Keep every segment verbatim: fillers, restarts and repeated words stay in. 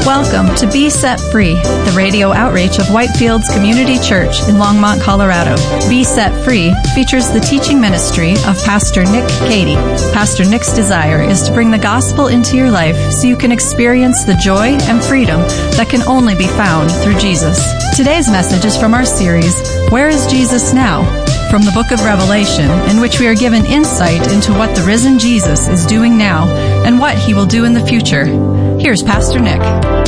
Welcome to Be Set Free, the radio outreach of Whitefields Community Church in Longmont, Colorado. Be Set Free features the teaching ministry of Pastor Nick Cady. Pastor Nick's desire is to bring the gospel into your life so you can experience the joy and freedom that can only be found through Jesus. Today's message is from our series, Where is Jesus Now? From the book of Revelation, in which we are given insight into what the risen Jesus is doing now and what he will do in the future. Here's Pastor Nick.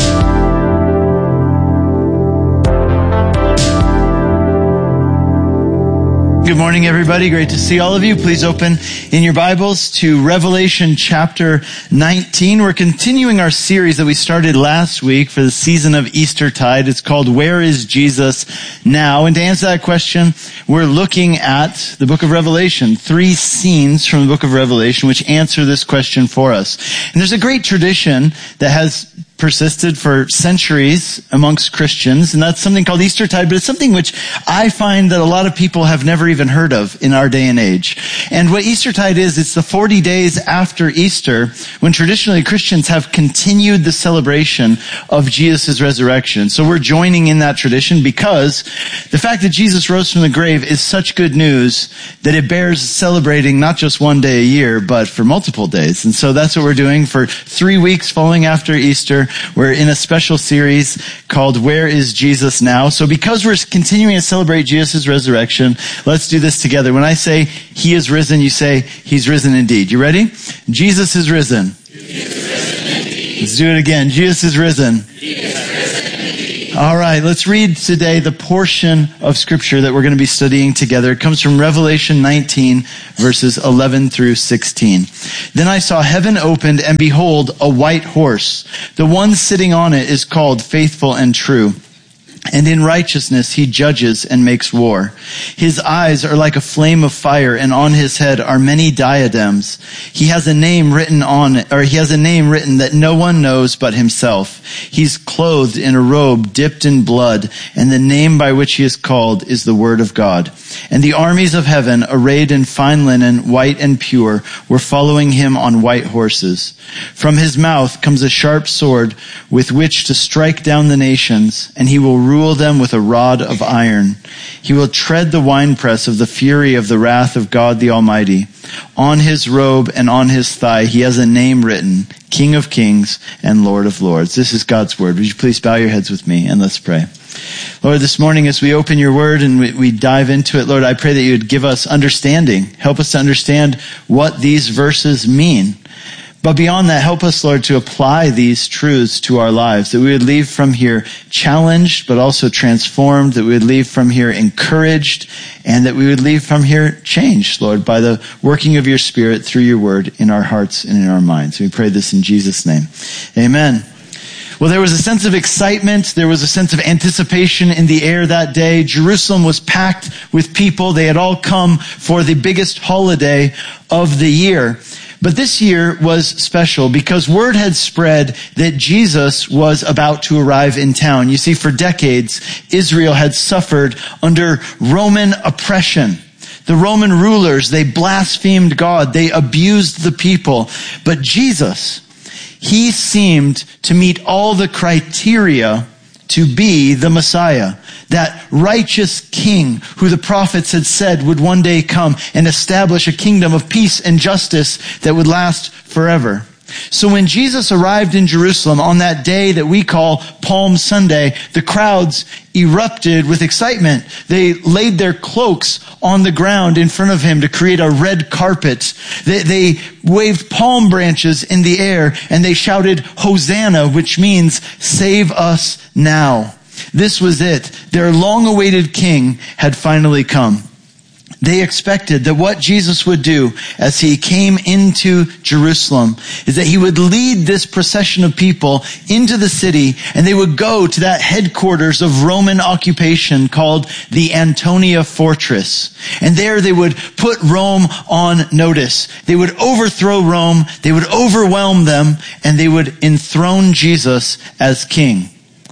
Good morning, everybody. Great to see all of you. Please open in your Bibles to Revelation chapter nineteen. We're continuing our series that we started last week for the season of Eastertide. It's called Where is Jesus Now? And to answer that question, we're looking at the book of Revelation, three scenes from the book of Revelation which answer this question for us. And there's a great tradition that has persisted for centuries amongst Christians, and that's something called Eastertide, but it's something which I find that a lot of people have never even heard of in our day and age. And what Eastertide is, it's the forty days after Easter, when traditionally Christians have continued the celebration of Jesus' resurrection. So we're joining in that tradition because the fact that Jesus rose from the grave is such good news that it bears celebrating not just one day a year, but for multiple days. And so that's what we're doing for three weeks following after Easter. We're in a special series called Where is Jesus Now? So because we're continuing to celebrate Jesus' resurrection, let's do this together. When I say he is risen, you say he's risen indeed. You ready? Jesus is risen. He is risen indeed. Let's do it again. Jesus is risen. He is risen indeed. All right, let's read today the portion of scripture that we're going to be studying together. It comes from Revelation nineteen, verses eleven through sixteen. Then I saw heaven opened, and behold, a white horse. The one sitting on it is called Faithful and True. And in righteousness he judges and makes war. His eyes are like a flame of fire, and on his head are many diadems. He has a name written on, or he has a name written that no one knows but himself. He's clothed in a robe dipped in blood, and the name by which he is called is the Word of God. And the armies of heaven, arrayed in fine linen, white and pure, were following him on white horses. From his mouth comes a sharp sword with which to strike down the nations, and he will rule them with a rod of iron. He will tread the winepress of the fury of the wrath of God the Almighty. On his robe and on his thigh he has a name written, King of Kings and Lord of Lords. This is God's word. Would you please bow your heads with me and let's pray. Lord, this morning as we open your word and we, we dive into it, Lord, I pray that you would give us understanding. Help us to understand what these verses mean. But beyond that, help us, Lord, to apply these truths to our lives, that we would leave from here challenged, but also transformed, that we would leave from here encouraged, and that we would leave from here changed, Lord, by the working of your Spirit through your word in our hearts and in our minds. We pray this in Jesus' name. Amen. Well, there was a sense of excitement. There was a sense of anticipation in the air that day. Jerusalem was packed with people. They had all come for the biggest holiday of the year. But this year was special because word had spread that Jesus was about to arrive in town. You see, for decades, Israel had suffered under Roman oppression. The Roman rulers, they blasphemed God. They abused the people. But Jesus, he seemed to meet all the criteria to be the Messiah, that righteous king who the prophets had said would one day come and establish a kingdom of peace and justice that would last forever. So when Jesus arrived in Jerusalem on that day that we call Palm Sunday, the crowds erupted with excitement. They laid their cloaks on the ground in front of him to create a red carpet. They, they waved palm branches in the air and they shouted, Hosanna, which means save us now. This was it. Their long-awaited king had finally come. They expected that what Jesus would do as he came into Jerusalem is that he would lead this procession of people into the city, and they would go to that headquarters of Roman occupation called the Antonia Fortress. And there they would put Rome on notice. They would overthrow Rome, they would overwhelm them, and they would enthrone Jesus as king.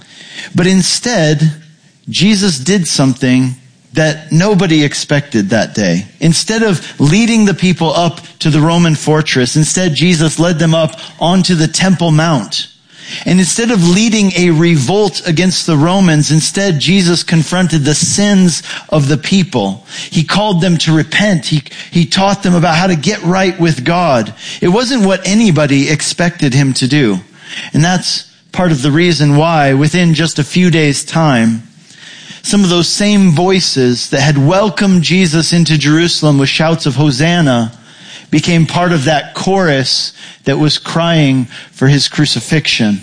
But instead, Jesus did something that nobody expected that day. Instead of leading the people up to the Roman fortress, instead Jesus led them up onto the Temple Mount. And instead of leading a revolt against the Romans, instead Jesus confronted the sins of the people. He called them to repent. He, he taught them about how to get right with God. It wasn't what anybody expected him to do. And that's part of the reason why, within just a few days' time, some of those same voices that had welcomed Jesus into Jerusalem with shouts of Hosanna became part of that chorus that was crying for his crucifixion.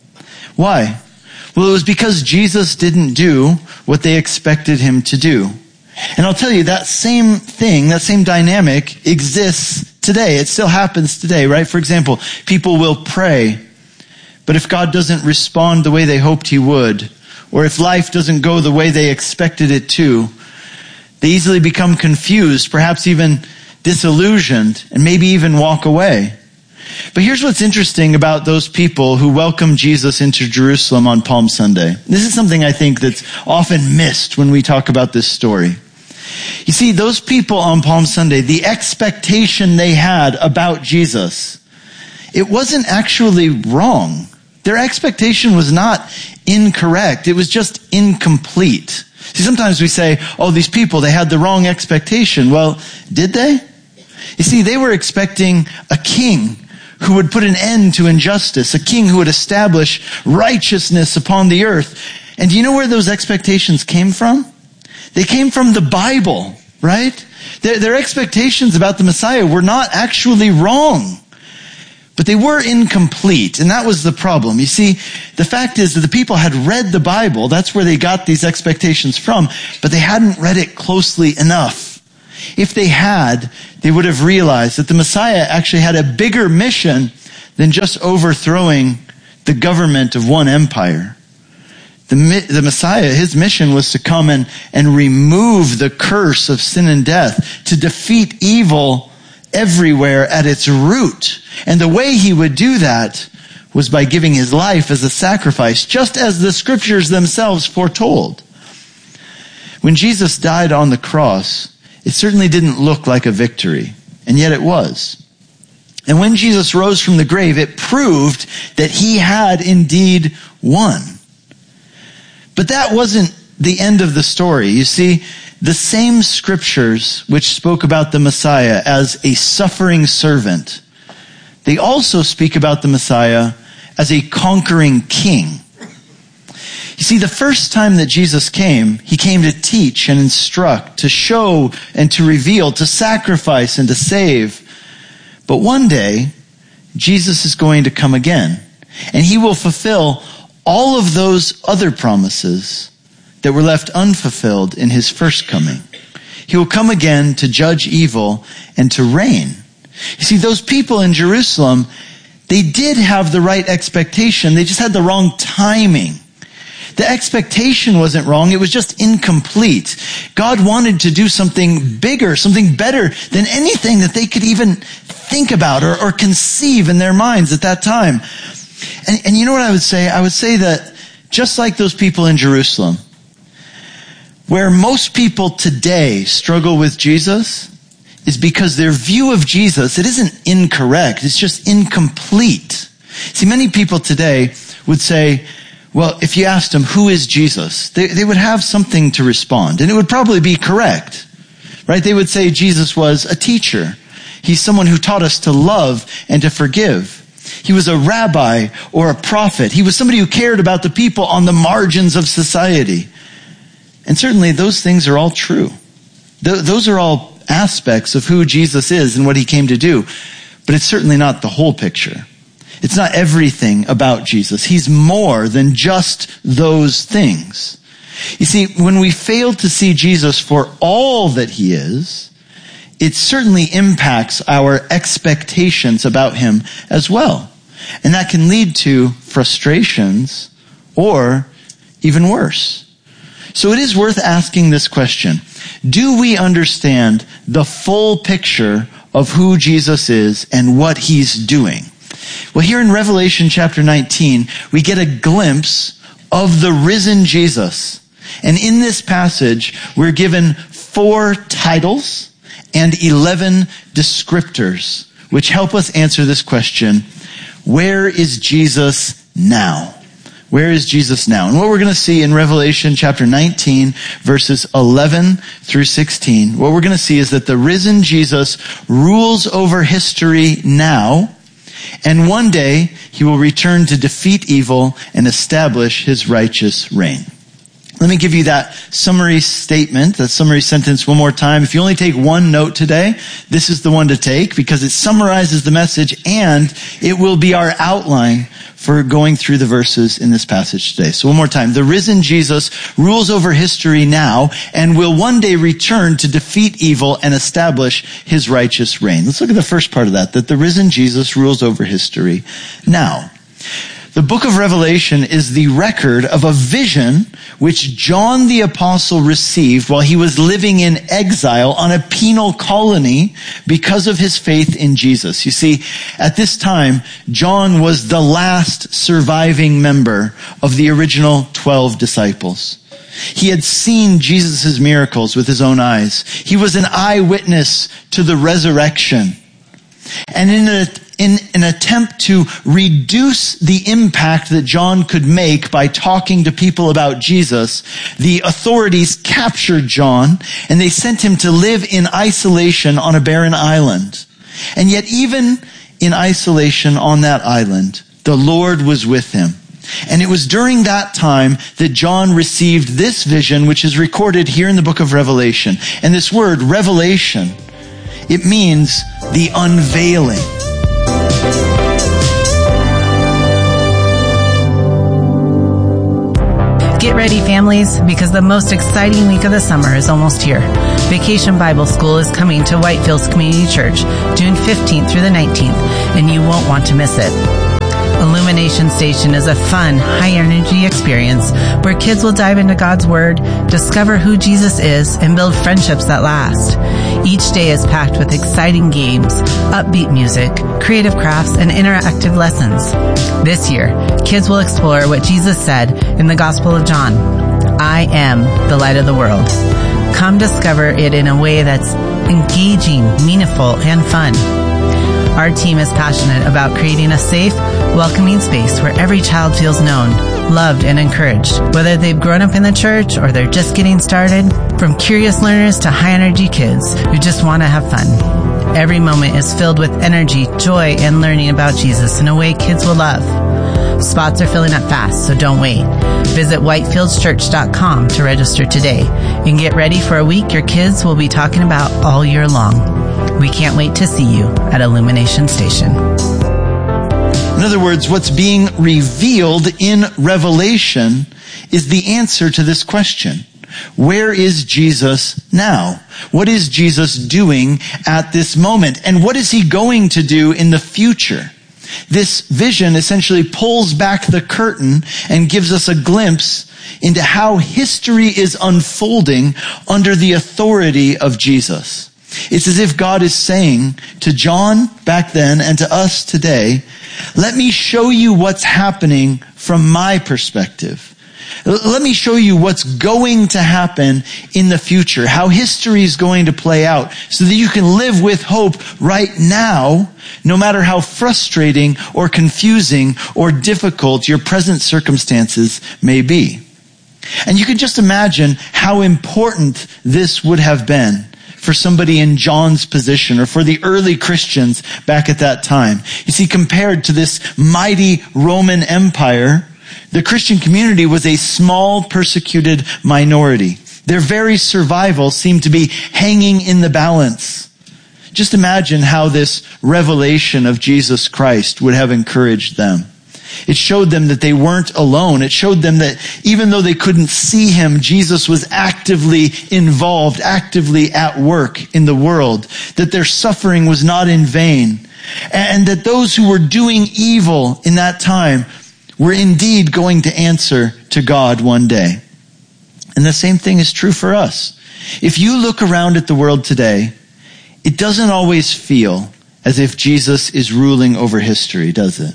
Why? Well, it was because Jesus didn't do what they expected him to do. And I'll tell you, that same thing, that same dynamic exists today. It still happens today, right? For example, people will pray, but if God doesn't respond the way they hoped he would, or if life doesn't go the way they expected it to, they easily become confused, perhaps even disillusioned, and maybe even walk away. But here's what's interesting about those people who welcomed Jesus into Jerusalem on Palm Sunday. This is something I think that's often missed when we talk about this story. You see, those people on Palm Sunday, the expectation they had about Jesus, it wasn't actually wrong. Their expectation was not incorrect. It was just incomplete. See, sometimes we say, oh, these people, they had the wrong expectation. Well, did they? You see, they were expecting a king who would put an end to injustice, a king who would establish righteousness upon the earth. And do you know where those expectations came from? They came from the Bible, right? Their, their expectations about the Messiah were not actually wrong, but they were incomplete, and that was the problem. You see, the fact is that the people had read the Bible, that's where they got these expectations from, but they hadn't read it closely enough. If they had, they would have realized that the Messiah actually had a bigger mission than just overthrowing the government of one empire. The, the Messiah, his mission was to come and, and remove the curse of sin and death, to defeat evil everywhere at its root. And the way he would do that was by giving his life as a sacrifice, just as the scriptures themselves foretold. When Jesus died on the cross, it certainly didn't look like a victory, and yet it was. And when Jesus rose from the grave, it proved that he had indeed won. But that wasn't the end of the story. You see, the same scriptures which spoke about the Messiah as a suffering servant, they also speak about the Messiah as a conquering king. You see, the first time that Jesus came, he came to teach and instruct, to show and to reveal, to sacrifice and to save. But one day, Jesus is going to come again, and he will fulfill all of those other promises that were left unfulfilled in his first coming. He will come again to judge evil and to reign. You see, those people in Jerusalem, they did have the right expectation. They just had the wrong timing. The expectation wasn't wrong. It was just incomplete. God wanted to do something bigger, something better than anything that they could even think about or, or conceive in their minds at that time. And, and you know what I would say? I would say that just like those people in Jerusalem, where most people today struggle with Jesus is because their view of Jesus, it isn't incorrect. It's just incomplete. See, many people today would say, well, if you asked them, who is Jesus? They, they would have something to respond, and it would probably be correct, right? They would say Jesus was a teacher. He's someone who taught us to love and to forgive. He was a rabbi or a prophet. He was somebody who cared about the people on the margins of society. And certainly those things are all true. Th- those are all aspects of who Jesus is and what he came to do. But it's certainly not the whole picture. It's not everything about Jesus. He's more than just those things. You see, when we fail to see Jesus for all that he is, it certainly impacts our expectations about him as well. And that can lead to frustrations or even worse. So it is worth asking this question. Do we understand the full picture of who Jesus is and what he's doing? Well, here in Revelation chapter nineteen, we get a glimpse of the risen Jesus. And in this passage, we're given four titles and eleven descriptors, which help us answer this question: where is Jesus now? Where is Jesus now? And what we're going to see in Revelation chapter nineteen, verses eleven through sixteen, what we're going to see is that the risen Jesus rules over history now, and one day he will return to defeat evil and establish his righteous reign. Let me give you that summary statement, that summary sentence one more time. If you only take one note today, this is the one to take because it summarizes the message and it will be our outline for going through the verses in this passage today. So one more time. The risen Jesus rules over history now and will one day return to defeat evil and establish his righteous reign. Let's look at the first part of that, that the risen Jesus rules over history now. The book of Revelation is the record of a vision which John the Apostle received while he was living in exile on a penal colony because of his faith in Jesus. You see, at this time, John was the last surviving member of the original twelve disciples. He had seen Jesus' miracles with his own eyes. He was an eyewitness to the resurrection. And in a In an attempt to reduce the impact that John could make by talking to people about Jesus, the authorities captured John and they sent him to live in isolation on a barren island. And yet even in isolation on that island, the Lord was with him. And it was during that time that John received this vision, which is recorded here in the book of Revelation. And this word, revelation, it means the unveiling. Get ready, families, because the most exciting week of the summer is almost here. Vacation Bible School is coming to Whitefields Community Church June fifteenth through the nineteenth, and you won't want to miss it. Illumination Station is a fun, high-energy experience where kids will dive into God's Word, discover who Jesus is, and build friendships that last. Each day is packed with exciting games, upbeat music, creative crafts, and interactive lessons. This year, kids will explore what Jesus said in the Gospel of John, "I am the light of the world." Come discover it in a way that's engaging, meaningful, and fun. Our team is passionate about creating a safe, welcoming space where every child feels known, loved, and encouraged. Whether they've grown up in the church or they're just getting started, from curious learners to high-energy kids who just want to have fun. Every moment is filled with energy, joy, and learning about Jesus in a way kids will love. Spots are filling up fast, so don't wait. Visit whitefields church dot com to register today and get ready for a week your kids will be talking about all year long. We can't wait to see you at Illumination Station. In other words, what's being revealed in Revelation is the answer to this question. Where is Jesus now? What is Jesus doing at this moment? And what is he going to do in the future? This vision essentially pulls back the curtain and gives us a glimpse into how history is unfolding under the authority of Jesus. It's as if God is saying to John back then and to us today, let me show you what's happening from my perspective. Let me show you what's going to happen in the future, how history is going to play out, so that you can live with hope right now, no matter how frustrating or confusing or difficult your present circumstances may be. And you can just imagine how important this would have been for somebody in John's position or for the early Christians back at that time. You see, compared to this mighty Roman Empire, the Christian community was a small, persecuted minority. Their very survival seemed to be hanging in the balance. Just imagine how this revelation of Jesus Christ would have encouraged them. It showed them that they weren't alone. It showed them that even though they couldn't see him, Jesus was actively involved, actively at work in the world, that their suffering was not in vain, and that those who were doing evil in that time were indeed going to answer to God one day. And the same thing is true for us. If you look around at the world today, it doesn't always feel as if Jesus is ruling over history, does it?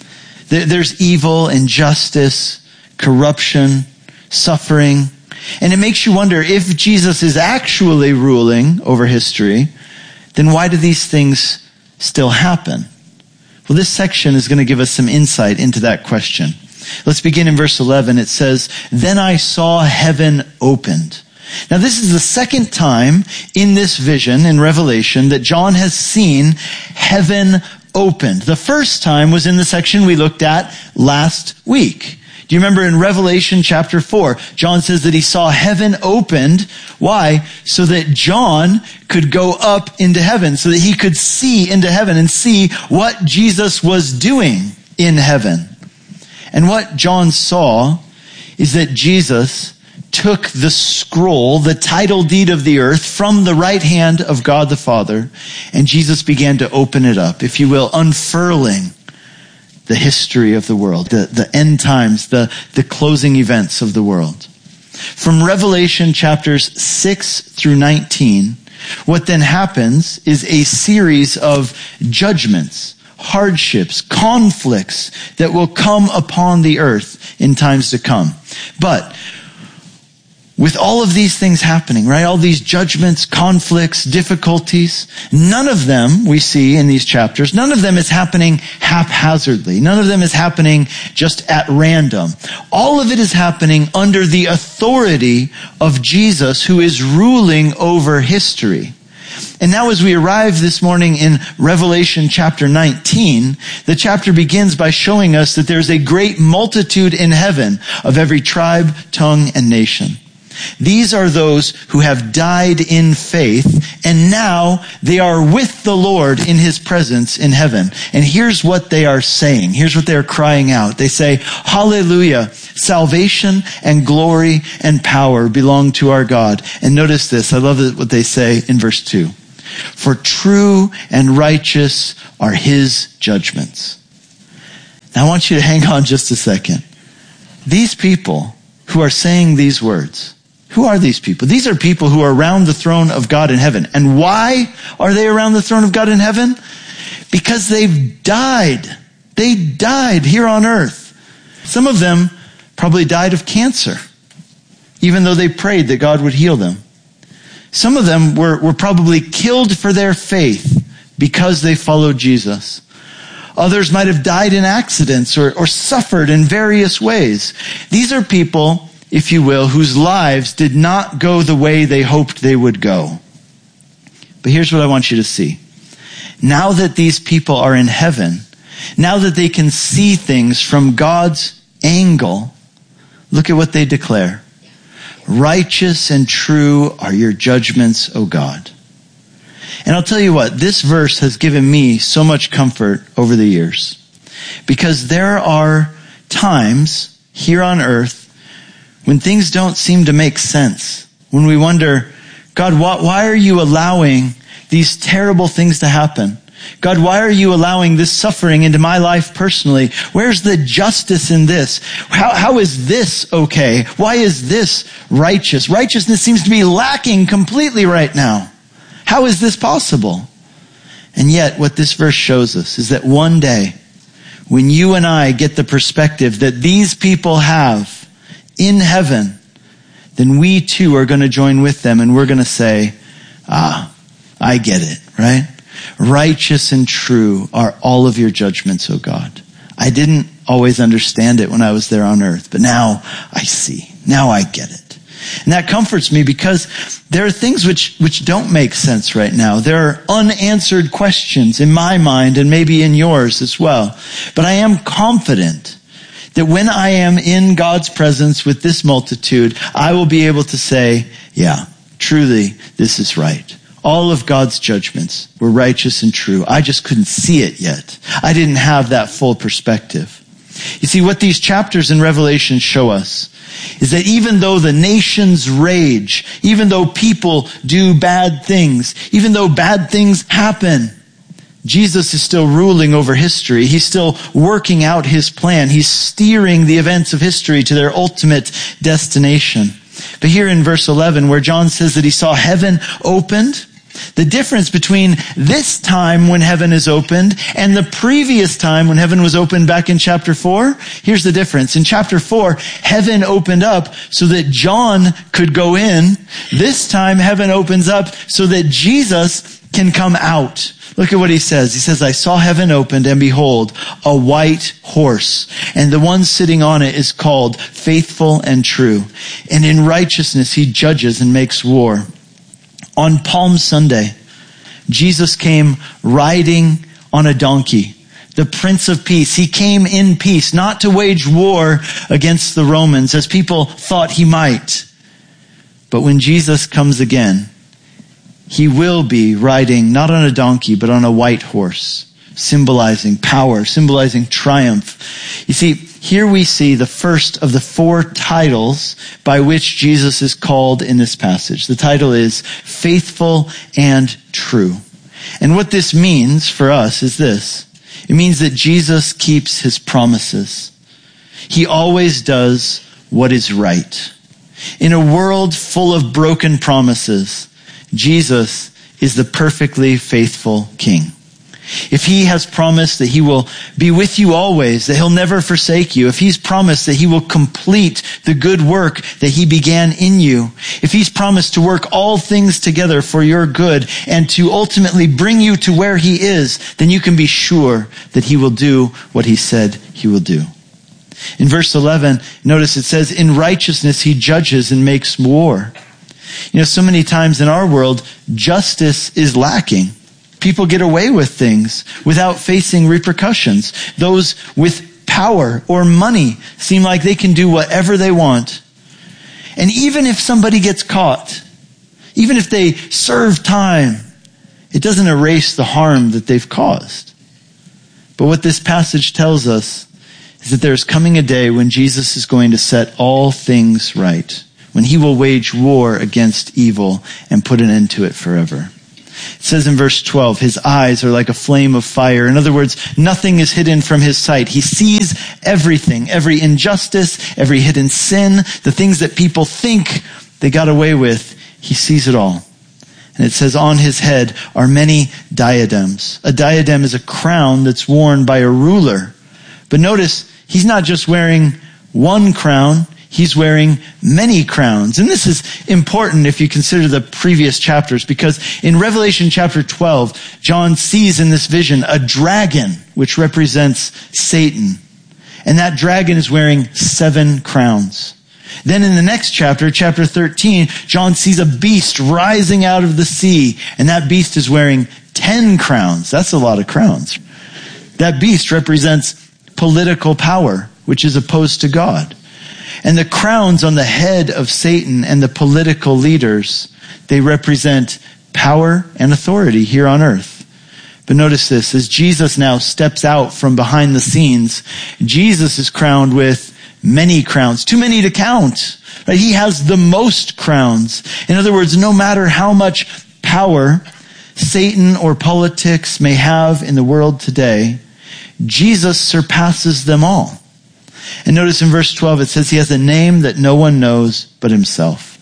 There's evil, injustice, corruption, suffering. And it makes you wonder, if Jesus is actually ruling over history, then why do these things still happen? Well, this section is going to give us some insight into that question. Let's begin in verse eleven. It says, "Then I saw heaven opened." Now, this is the second time in this vision in Revelation that John has seen heaven opened. The first time was in the section we looked at last week. Do you remember in Revelation chapter four, John says that he saw heaven opened. Why? So that John could go up into heaven, so that he could see into heaven and see what Jesus was doing in heaven. And what John saw is that Jesus took the scroll, the title deed of the earth, from the right hand of God the Father, and Jesus began to open it up, if you will, unfurling the history of the world, the, the end times, the, the closing events of the world. From Revelation chapters six through nineteen, what then happens is a series of judgments, hardships, conflicts that will come upon the earth in times to come. But with all of these things happening, right? All these judgments, conflicts, difficulties, none of them we see in these chapters, none of them is happening haphazardly. None of them is happening just at random. All of it is happening under the authority of Jesus, who is ruling over history. And now as we arrive this morning in Revelation chapter nineteen, the chapter begins by showing us that there's a great multitude in heaven of every tribe, tongue, and nation. These are those who have died in faith, and now they are with the Lord in his presence in heaven. And here's what they are saying. Here's what they're crying out. They say, "Hallelujah, salvation and glory and power belong to our God." And notice this. I love what they say in verse two. "For true and righteous are his judgments." Now I want you to hang on just a second. These people who are saying these words, who are these people? These are people who are around the throne of God in heaven. And why are they around the throne of God in heaven? Because they've died. They died here on earth. Some of them probably died of cancer, even though they prayed that God would heal them. Some of them were, were probably killed for their faith because they followed Jesus. Others might have died in accidents or, or suffered in various ways. These are people, if you will, whose lives did not go the way they hoped they would go. But here's what I want you to see. Now that these people are in heaven, now that they can see things from God's angle, look at what they declare. "Righteous and true are your judgments, O God." And I'll tell you what, this verse has given me so much comfort over the years. Because there are times here on earth when things don't seem to make sense. When we wonder, God, why are you allowing these terrible things to happen? God, why are you allowing this suffering into my life personally? Where's the justice in this? How, how is this okay? Why is this righteous? Righteousness seems to be lacking completely right now. How is this possible? And yet, what this verse shows us is that one day, when you and I get the perspective that these people have in heaven, then we too are going to join with them, and we're going to say, "Ah, I get it," right? "Righteous and true are all of your judgments, O God." I didn't always understand it when I was there on earth, but now I see. Now I get it. And that comforts me, because there are things which, which don't make sense right now. There are unanswered questions in my mind, and maybe in yours as well. But I am confident that when I am in God's presence with this multitude, I will be able to say, yeah, truly, this is right. All of God's judgments were righteous and true. I just couldn't see it yet. I didn't have that full perspective. You see, what these chapters in Revelation show us is that even though the nations rage, even though people do bad things, even though bad things happen, Jesus is still ruling over history. He's still working out his plan. He's steering the events of history to their ultimate destination. But here in verse eleven, where John says that he saw heaven opened, the difference between this time when heaven is opened and the previous time when heaven was opened back in chapter four, here's the difference. In chapter four, heaven opened up so that John could go in. This time, heaven opens up so that Jesus can come out. Look at what he says. He says, I saw heaven opened, and behold, a white horse, and the one sitting on it is called Faithful and True. And in righteousness he judges and makes war. On Palm Sunday, Jesus came riding on a donkey, the Prince of Peace. He came in peace, not to wage war against the Romans, as people thought he might. But when Jesus comes again, he will be riding not on a donkey, but on a white horse, symbolizing power, symbolizing triumph. You see, here we see the first of the four titles by which Jesus is called in this passage. The title is Faithful and True. And what this means for us is this. It means that Jesus keeps his promises. He always does what is right. In a world full of broken promises, Jesus is the perfectly faithful King. If he has promised that he will be with you always, that he'll never forsake you, if he's promised that he will complete the good work that he began in you, if he's promised to work all things together for your good and to ultimately bring you to where he is, then you can be sure that he will do what he said he will do. In verse eleven, notice it says, in righteousness he judges and makes war. You know, so many times in our world, justice is lacking. People get away with things without facing repercussions. Those with power or money seem like they can do whatever they want. And even if somebody gets caught, even if they serve time, it doesn't erase the harm that they've caused. But what this passage tells us is that there's coming a day when Jesus is going to set all things right, when he will wage war against evil and put an end to it forever. It says in verse twelve, his eyes are like a flame of fire. In other words, nothing is hidden from his sight. He sees everything, every injustice, every hidden sin, the things that people think they got away with. He sees it all. And it says on his head are many diadems. A diadem is a crown that's worn by a ruler. But notice, he's not just wearing one crown. He's wearing many crowns. And this is important if you consider the previous chapters, because in Revelation chapter twelve, John sees in this vision a dragon, which represents Satan. And that dragon is wearing seven crowns. Then in the next chapter, chapter thirteen, John sees a beast rising out of the sea. And that beast is wearing ten crowns. That's a lot of crowns. That beast represents political power, which is opposed to God. And the crowns on the head of Satan and the political leaders, they represent power and authority here on earth. But notice this, as Jesus now steps out from behind the scenes, Jesus is crowned with many crowns, too many to count. Right? He has the most crowns. In other words, no matter how much power Satan or politics may have in the world today, Jesus surpasses them all. And notice in verse twelve, it says he has a name that no one knows but himself.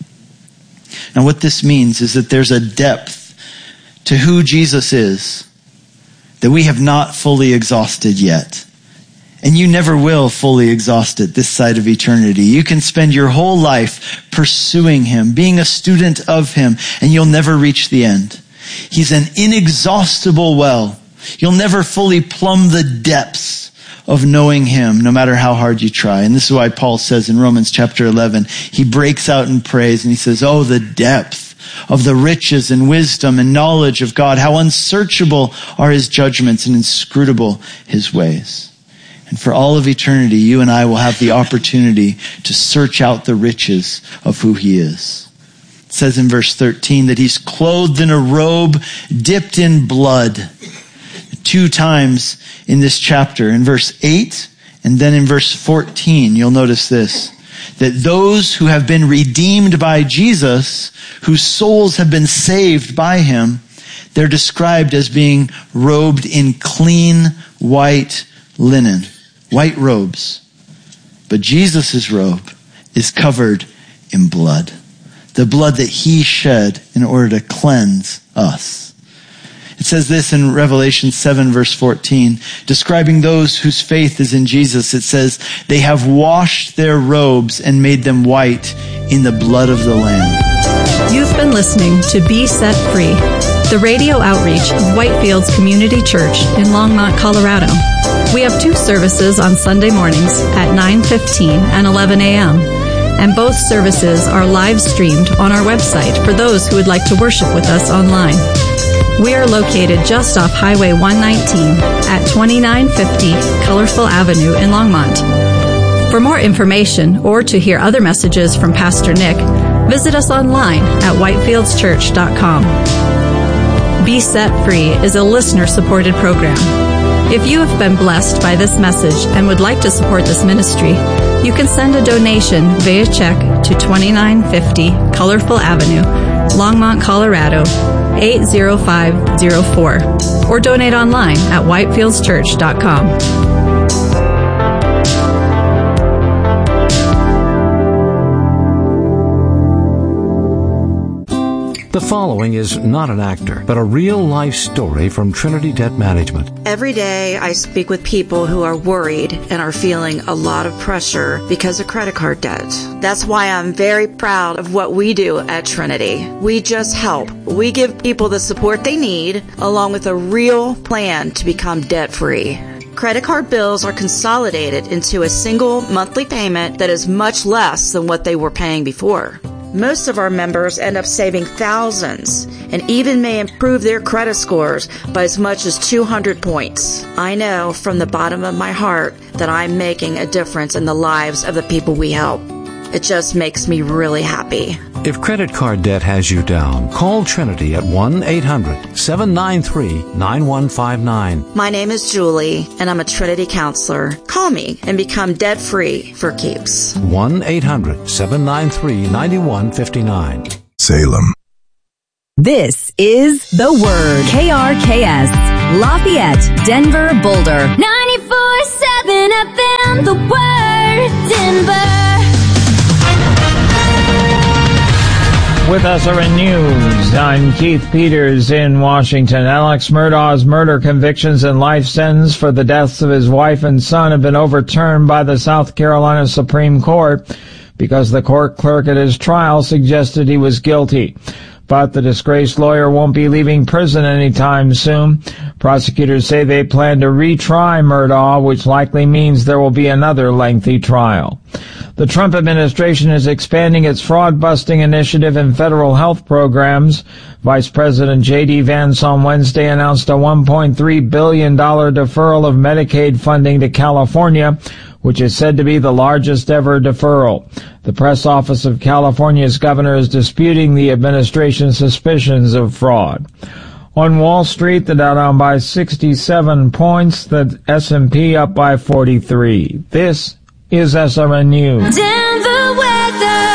Now what this means is that there's a depth to who Jesus is that we have not fully exhausted yet. And you never will fully exhaust it this side of eternity. You can spend your whole life pursuing him, being a student of him, and you'll never reach the end. He's an inexhaustible well. You'll never fully plumb the depths of knowing him, no matter how hard you try. And this is why Paul says in Romans chapter eleven, he breaks out in praise and he says, oh, the depth of the riches and wisdom and knowledge of God. How unsearchable are his judgments and inscrutable his ways. And for all of eternity, you and I will have the opportunity to search out the riches of who he is. It says in verse thirteen that he's clothed in a robe dipped in blood. Two times in this chapter, in verse eight and then in verse fourteen, you'll notice this, that those who have been redeemed by Jesus, whose souls have been saved by him, they're described as being robed in clean white linen, white robes. But Jesus' robe is covered in blood, the blood that he shed in order to cleanse us. It says this in Revelation seven verse fourteen, describing those whose faith is in Jesus. It says, they have washed their robes and made them white in the blood of the Lamb. You've been listening to Be Set Free. the radio outreach of Whitefields Community Church in Longmont, Colorado. We have two services on Sunday mornings at nine fifteen and eleven a.m., and both services are live streamed on our website for those who would like to worship with us online. We are located just off Highway one nineteen at twenty-nine fifty Colorful Avenue in Longmont. For more information or to hear other messages from Pastor Nick, visit us online at whitefields church dot com. Be Set Free is a listener-supported program. If you have been blessed by this message and would like to support this ministry, you can send a donation via check to twenty-nine fifty Colorful Avenue, Longmont, Colorado, eight zero five zero four, or donate online at whitefields church dot com. The following is not an actor, but a real-life story from Trinity Debt Management. Every day I speak with people who are worried and are feeling a lot of pressure because of credit card debt. That's why I'm very proud of what we do at Trinity. We just help. We give people the support they need, along with a real plan to become debt-free. Credit card bills are consolidated into a single monthly payment that is much less than what they were paying before. Most of our members end up saving thousands and even may improve their credit scores by as much as two hundred points. I know from the bottom of my heart that I'm making a difference in the lives of the people we help. It just makes me really happy. If credit card debt has you down, call Trinity at one eight hundred seven nine three nine one five nine. My name is Julie, and I'm a Trinity counselor. Call me and become debt-free for keeps. one eight hundred seven nine three nine one five nine. Salem. This is The Word. K R K S. Lafayette, Denver, Boulder. ninety-four seven F M. The Word, Denver. With S R N News, I'm Keith Peters in Washington. Alex Murdaugh's murder convictions and life sentence for the deaths of his wife and son have been overturned by the South Carolina Supreme Court because the court clerk at his trial suggested he was guilty. But the disgraced lawyer won't be leaving prison anytime soon. Prosecutors say they plan to retry Murdaugh, which likely means there will be another lengthy trial. The Trump administration is expanding its fraud-busting initiative in federal health programs. Vice President J D Vance on Wednesday announced a one point three billion dollars deferral of Medicaid funding to California, which is said to be the largest ever deferral. The press office of California's governor is disputing the administration's suspicions of fraud. On Wall Street, the Dow down by sixty-seven points, the S and P up by forty-three. This is S R N News. Denver weather.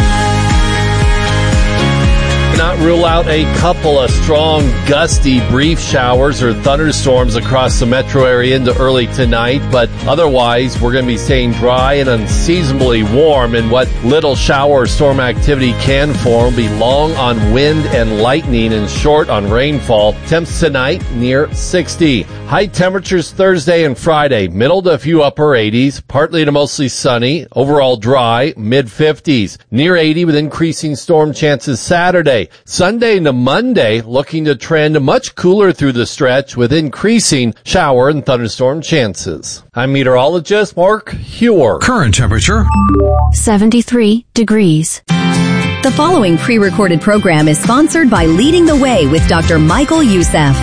Not rule out a couple of strong, gusty, brief showers or thunderstorms across the metro area into early tonight, but otherwise we're going to be staying dry and unseasonably warm, and what little shower or storm activity can form will be long on wind and lightning and short on rainfall. Temps tonight near sixty. High temperatures Thursday and Friday, middle to a few upper eighties, partly to mostly sunny, overall dry, mid fifties. Near eighty with increasing storm chances Saturday. Sunday into Monday, looking to trend much cooler through the stretch with increasing shower and thunderstorm chances. I'm meteorologist Mark Hewer. Current temperature seventy-three degrees. The following pre-recorded program is sponsored by Leading the Way with Doctor Michael Youssef.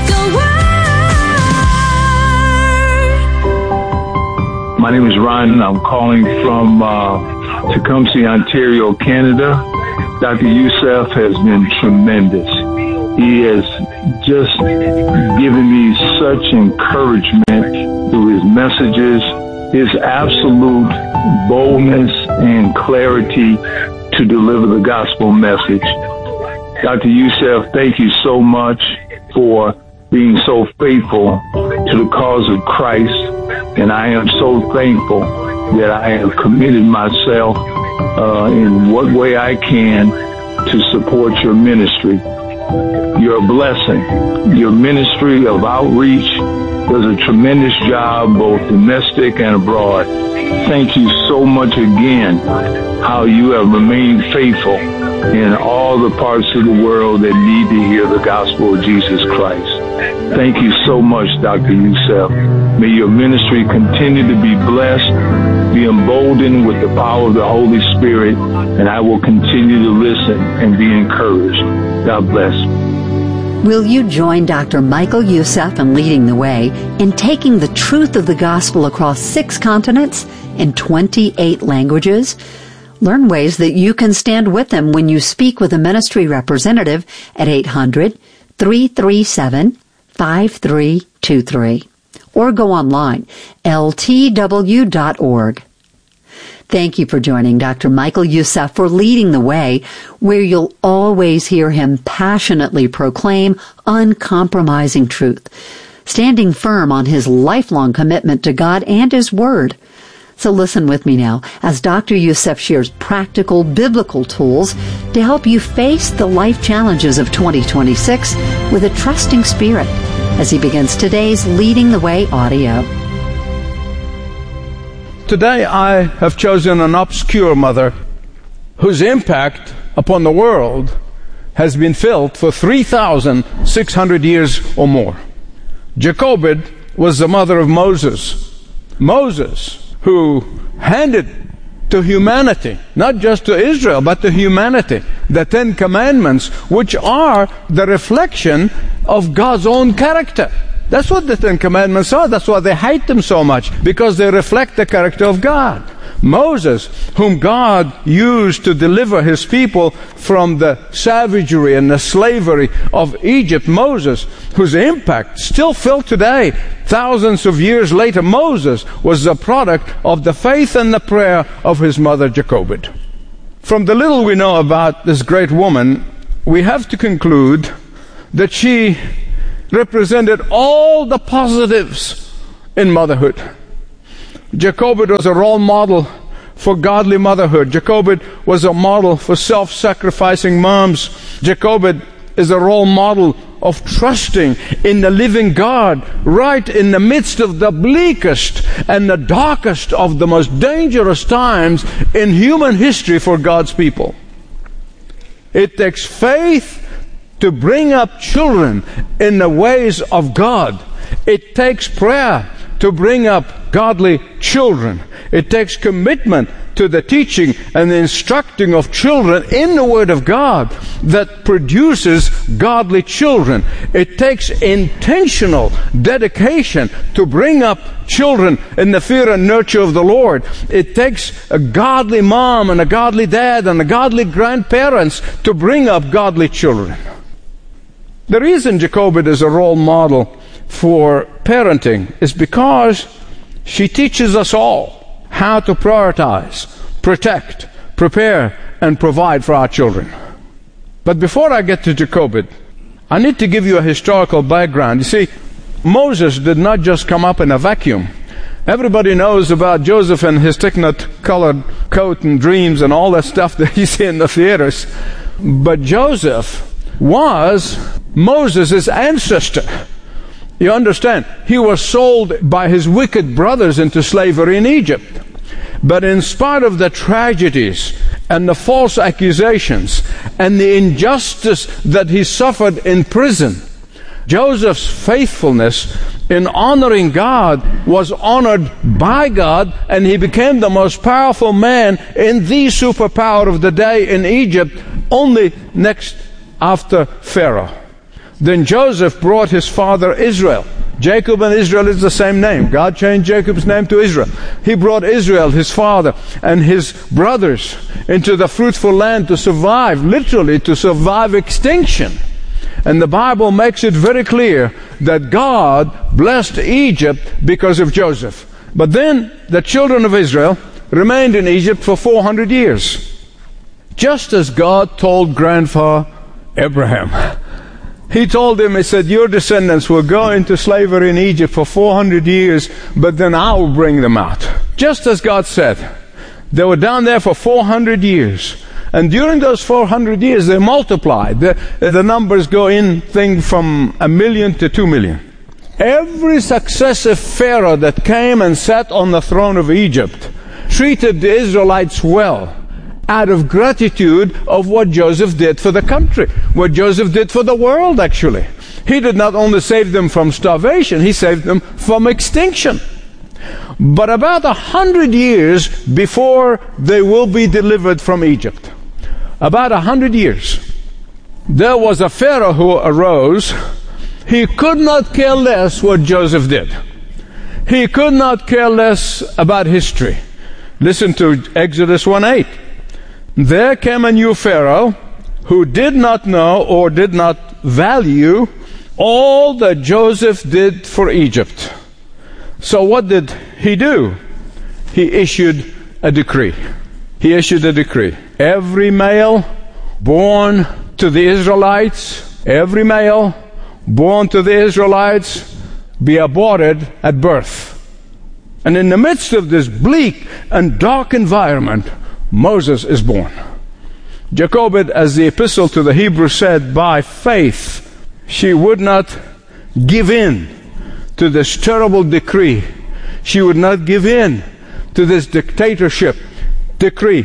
My name is Ryan. I'm calling from uh, Tecumseh, Ontario, Canada. Doctor Youssef has been tremendous. He has just given me such encouragement through his messages, his absolute boldness and clarity to deliver the gospel message. Doctor Youssef, thank you so much for being so faithful to the cause of Christ, and I am so thankful that I have committed myself uh, in what way I can to support your ministry. You're a blessing. Your ministry of outreach does a tremendous job, both domestic and abroad. Thank you so much again, how you have remained faithful in all the parts of the world that need to hear the gospel of Jesus Christ. Thank you so much, Doctor Youssef. May your ministry continue to be blessed, be emboldened with the power of the Holy Spirit, and I will continue to listen and be encouraged. God bless. Will you join Doctor Michael Youssef in leading the way in taking the truth of the gospel across six continents in twenty-eight languages? Learn ways that you can stand with him when you speak with a ministry representative at eight hundred, three three seven, five three two three or go online, L T W dot org. Thank you for joining Doctor Michael Youssef for leading the way, where you'll always hear him passionately proclaim uncompromising truth, standing firm on his lifelong commitment to God and His Word. So listen with me now as Doctor Youssef shares practical biblical tools to help you face the life challenges of twenty twenty-six with a trusting spirit as he begins today's Leading the Way audio. Today I have chosen an obscure mother whose impact upon the world has been felt for three thousand six hundred years or more. Jochebed was the mother of Moses. Moses, who handed to humanity, not just to Israel, but to humanity, the Ten Commandments, which are the reflection of God's own character. That's what the Ten Commandments are. That's why they hate them so much, because they reflect the character of God. Moses, whom God used to deliver His people from the savagery and the slavery of Egypt. Moses, whose impact still felt today, thousands of years later. Moses was the product of the faith and the prayer of his mother Jochebed. From the little we know about this great woman, we have to conclude that she represented all the positives in motherhood. Jochebed was a role model for godly motherhood. Jochebed was a model for self-sacrificing moms. Jochebed is a role model of trusting in the living God right in the midst of the bleakest and the darkest of the most dangerous times in human history for God's people. It takes faith to bring up children in the ways of God. It takes prayer to bring up godly children. It takes commitment to the teaching and the instructing of children in the Word of God that produces godly children. It takes intentional dedication to bring up children in the fear and nurture of the Lord. It takes a godly mom and a godly dad and a godly grandparents to bring up godly children. The reason Jochebed is a role model for parenting is because she teaches us all how to prioritize, protect, prepare, and provide for our children. But before I get to Jochebed, I need to give you a historical background. You see, Moses did not just come up in a vacuum. Everybody knows about Joseph and his technicolor coat and dreams and all that stuff that you see in the theaters. But Joseph was Moses' ancestor. You understand? He was sold by his wicked brothers into slavery in Egypt. But in spite of the tragedies and the false accusations and the injustice that he suffered in prison, Joseph's faithfulness in honoring God was honored by God, and he became the most powerful man in the superpower of the day in Egypt, only next after Pharaoh. Then Joseph brought his father Israel. Jacob and Israel is the same name. God changed Jacob's name to Israel. He brought Israel, his father, and his brothers into the fruitful land to survive, literally to survive extinction. And the Bible makes it very clear that God blessed Egypt because of Joseph. But then the children of Israel remained in Egypt for four hundred years. Just as God told grandfather Abraham. He told him, he said, your descendants will go into slavery in Egypt for four hundred years, but then I will bring them out. Just as God said. They were down there for four hundred years. And during those four hundred years, they multiplied. The, the numbers go in thing from a million to two million. Every successive Pharaoh that came and sat on the throne of Egypt treated the Israelites well. out of gratitude of what Joseph did for the country, what Joseph did for the world, actually. He did not only save them from starvation, he saved them from extinction. But about a hundred years before they will be delivered from Egypt, about a hundred years, there was a Pharaoh who arose. He could not care less what Joseph did. He could not care less about history. Listen to Exodus one eight. There came a new Pharaoh who did not know or did not value all that Joseph did for Egypt. So what did he do? He issued a decree. He issued a decree. Every male born to the Israelites, every male born to the Israelites, be aborted at birth. And in the midst of this bleak and dark environment, Moses is born. Jochebed, as the epistle to the Hebrews said, by faith, she would not give in to this terrible decree. She would not give in to this dictatorship decree.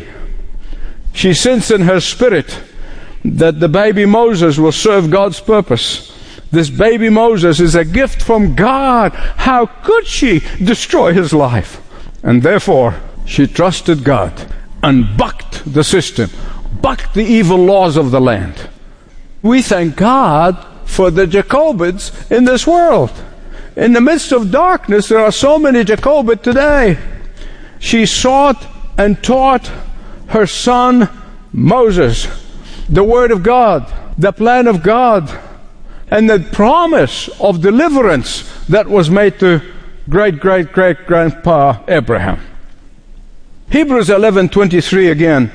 She sensed in her spirit that the baby Moses will serve God's purpose. This baby Moses is a gift from God. How could she destroy his life? And therefore, she trusted God and bucked the system, bucked the evil laws of the land. We thank God for the Jochebeds in this world. In the midst of darkness, there are so many Jochebed today. She sought and taught her son Moses the Word of God, the plan of God, and the promise of deliverance that was made to great-great-great-grandpa Abraham. Hebrews eleven twenty-three again.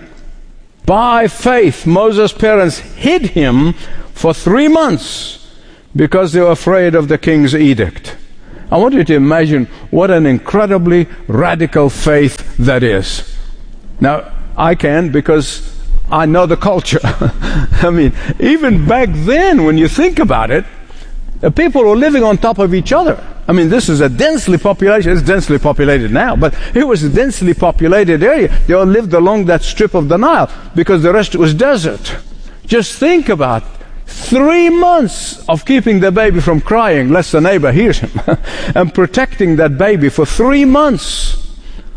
By faith, Moses' parents hid him for three months because they were afraid of the king's edict. I want you to imagine what an incredibly radical faith that is. Now, I can because I know the culture. I mean, even back then, when you think about it, the people were living on top of each other. I mean, this is a densely populated, it's densely populated now, but it was a densely populated area. They all lived along that strip of the Nile because the rest was desert. Just think about three months of keeping the baby from crying lest the neighbor hears him and protecting that baby for three months.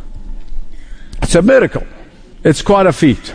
It's a miracle. It's quite a feat.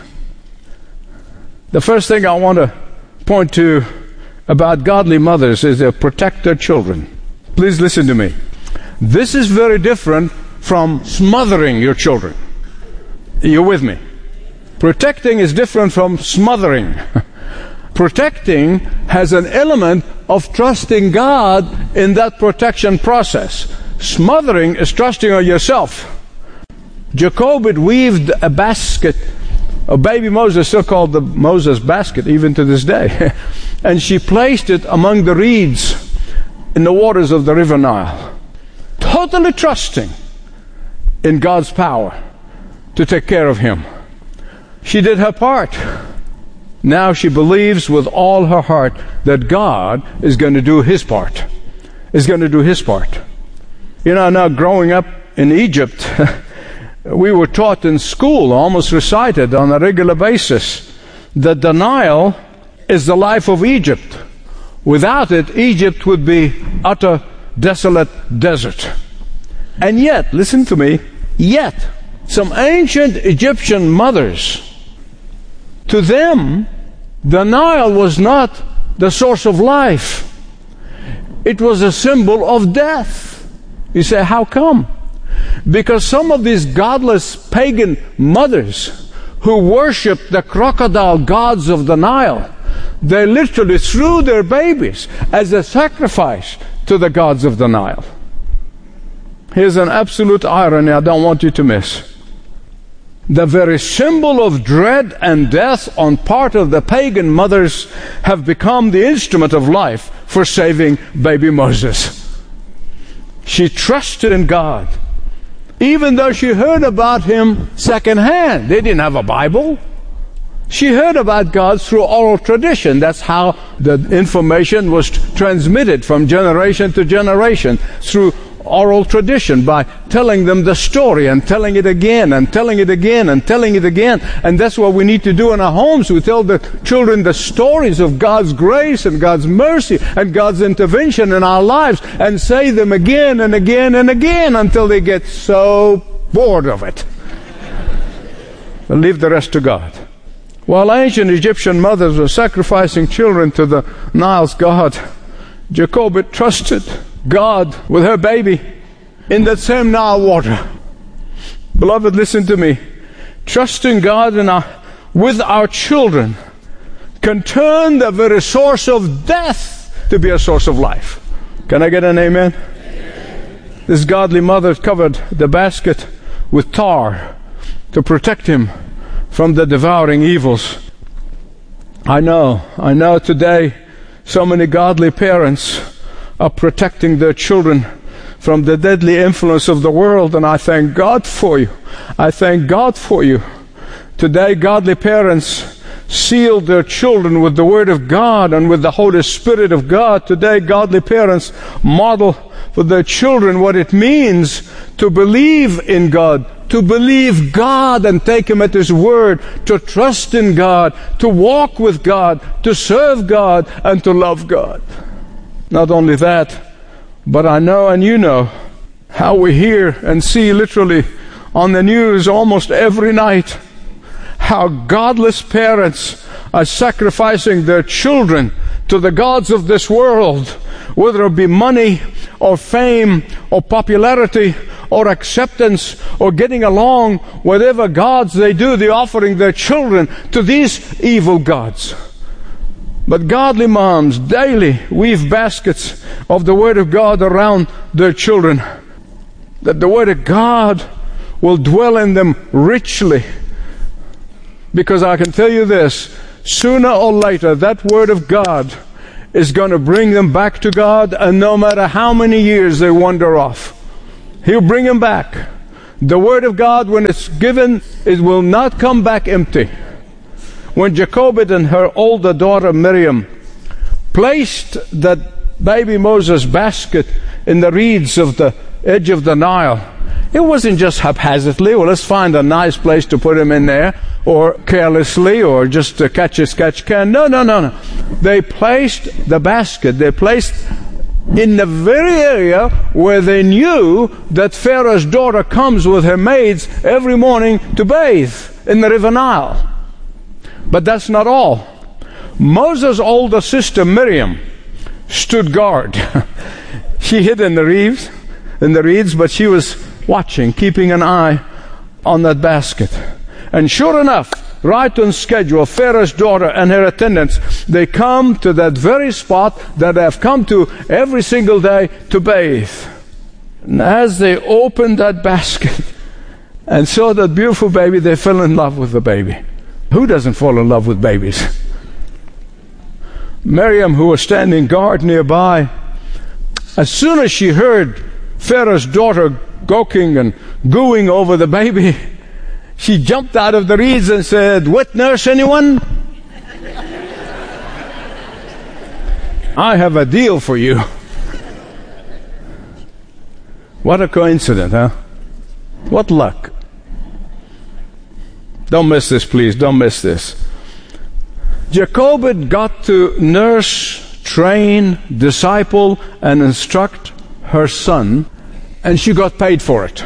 The first thing I want to point to about godly mothers is they protect their children. Please listen to me. This is very different from smothering your children. You're with me? Protecting is different from smothering. Protecting has an element of trusting God in that protection process. Smothering is trusting on yourself. Jochebed weaved a basket. A baby Moses, still called the Moses basket, even to this day. And she placed it among the reeds in the waters of the river Nile, totally trusting in God's power to take care of him. She did her part. Now she believes with all her heart that God is going to do his part. Is going to do his part. You know, now growing up in Egypt, we were taught in school, almost recited on a regular basis, that the Nile is the life of Egypt. Without it, Egypt would be utter, desolate desert. And yet, listen to me, yet, some ancient Egyptian mothers, to them, the Nile was not the source of life. It was a symbol of death. You say, how come? Because some of these godless pagan mothers who worshiped the crocodile gods of the Nile, they literally threw their babies as a sacrifice to the gods of the Nile. Here's an absolute irony I don't want you to miss. The very symbol of dread and death on part of the pagan mothers have become the instrument of life for saving baby Moses. She trusted in God, even though she heard about him secondhand. They didn't have a Bible. She heard about God through oral tradition. That's how the information was transmitted from generation to generation, through oral tradition, by telling them the story and telling it again and telling it again and telling it again. And that's what we need to do in our homes. We tell the children the stories of God's grace and God's mercy and God's intervention in our lives, and say them again and again and again until they get so bored of it. But leave the rest to God. While ancient Egyptian mothers were sacrificing children to the Nile's god, Jochebed trusted God with her baby in that same Nile water. Beloved, listen to me. Trusting God in our, with our children can turn the very source of death to be a source of life. Can I get an amen? Amen. This godly mother covered the basket with tar to protect him from the devouring evils. I know, I know today so many godly parents are protecting their children from the deadly influence of the world, and I thank God for you. I thank God for you. Today, godly parents seal their children with the Word of God and with the Holy Spirit of God. Today, godly parents model for their children what it means to believe in God, to believe God and take Him at His word, to trust in God, to walk with God, to serve God, and to love God. Not only that, but I know and you know how we hear and see literally on the news almost every night how godless parents are sacrificing their children to the gods of this world, whether it be money or fame or popularity or acceptance or getting along, whatever gods they do, they're offering their children to these evil gods. But godly moms daily weave baskets of the Word of God around their children, that the Word of God will dwell in them richly. Because I can tell you this, sooner or later that Word of God is going to bring them back to God, and no matter how many years they wander off, He'll bring them back. The Word of God, when it's given, it will not come back empty. When Jochebed and her older daughter Miriam placed that baby Moses basket in the reeds of the edge of the Nile, it wasn't just haphazardly, well, let's find a nice place to put him in there, or carelessly, or just to catch a sketch can. No, no, no, no. They placed the basket, they placed in the very area where they knew that Pharaoh's daughter comes with her maids every morning to bathe in the river Nile. But that's not all. Moses' older sister Miriam stood guard. She hid in the reeds, in the reeds, but she was watching, keeping an eye on that basket. And sure enough, right on schedule, Pharaoh's daughter and her attendants, they come to that very spot that they have come to every single day to bathe. And as they opened that basket and saw that beautiful baby, they fell in love with the baby. Who doesn't fall in love with babies? Miriam, who was standing guard nearby, as soon as she heard Pharaoh's daughter gawking and gooing over the baby, she jumped out of the reeds and said, "Wet nurse, anyone? I have a deal for you." What a coincidence, huh? What luck. Don't miss this, please. Don't miss this. Jochebed got to nurse, train, disciple, and instruct her son, and she got paid for it.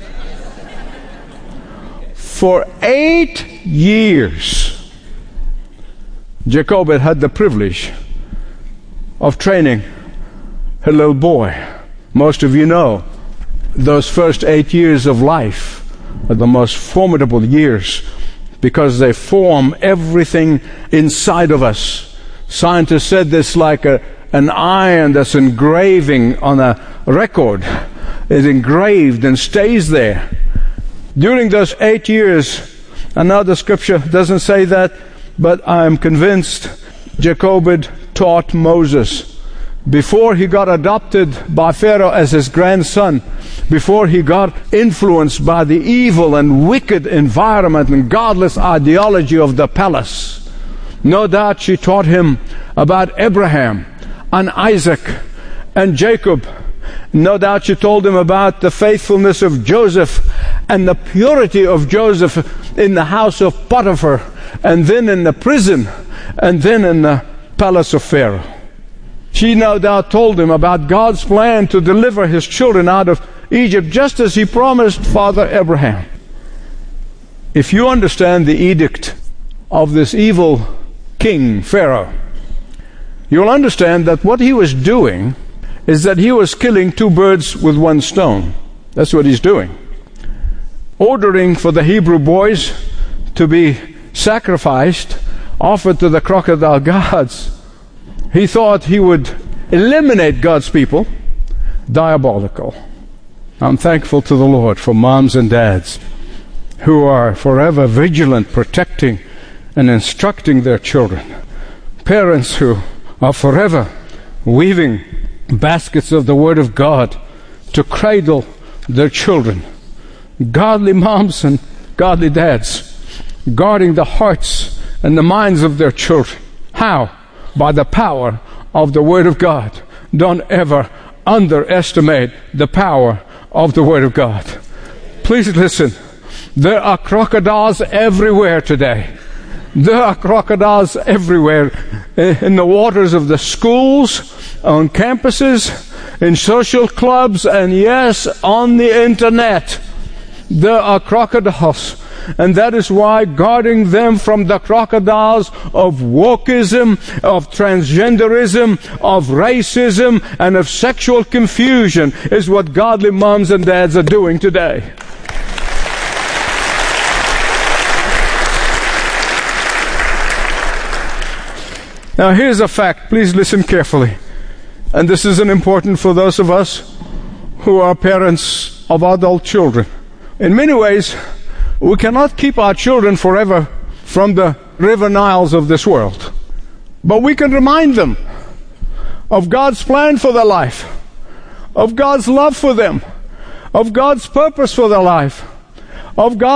For eight years, Jochebed had the privilege of training her little boy. Most of you know those first eight years of life are the most formidable years because they form everything inside of us. Scientists said this like a, an iron that's engraving on a record. It's engraved and stays there. During those eight years, I know the scripture doesn't say that, but I am convinced Jochebed taught Moses. Before he got adopted by Pharaoh as his grandson, before he got influenced by the evil and wicked environment and godless ideology of the palace, no doubt she taught him about Abraham and Isaac and Jacob No doubt she told him about the faithfulness of Joseph and the purity of Joseph in the house of Potiphar, and then in the prison, and then in the palace of Pharaoh. She no doubt told him about God's plan to deliver his children out of Egypt, just as he promised Father Abraham. If you understand the edict of this evil king, Pharaoh, you'll understand that what he was doing is that he was killing two birds with one stone. That's what he's doing. Ordering for the Hebrew boys to be sacrificed, offered to the crocodile gods. He thought he would eliminate God's people. Diabolical. I'm thankful to the Lord for moms and dads who are forever vigilant, protecting and instructing their children. Parents who are forever weaving baskets of the Word of God to cradle their children. Godly moms and godly dads guarding the hearts and the minds of their children. How? By the power of the Word of God. Don't ever underestimate the power of the Word of God. Please listen. There are crocodiles everywhere today. There are crocodiles everywhere, in the waters of the schools, on campuses, in social clubs, and yes, on the internet. There are crocodiles. And that is why guarding them from the crocodiles of wokeism, of transgenderism, of racism, and of sexual confusion is what godly moms and dads are doing today. Now here's a fact. Please listen carefully. And this is an important for those of us who are parents of adult children. In many ways, we cannot keep our children forever from the river Niles of this world. But we can remind them of God's plan for their life, of God's love for them, of God's purpose for their life, of God's